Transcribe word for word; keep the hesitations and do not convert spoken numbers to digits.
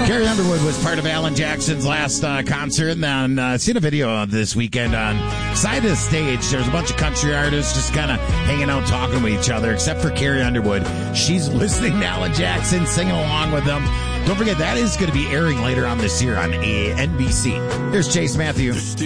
Carrie Underwood was part of Alan Jackson's last uh, concert, and then uh, seen a video of this weekend on side of the stage. There's a bunch of country artists just kind of hanging out, talking with each other, except for Carrie Underwood. She's listening to Alan Jackson, singing along with them. Don't forget, that is going to be airing later on this year on N B C. Here's Chase Matthew.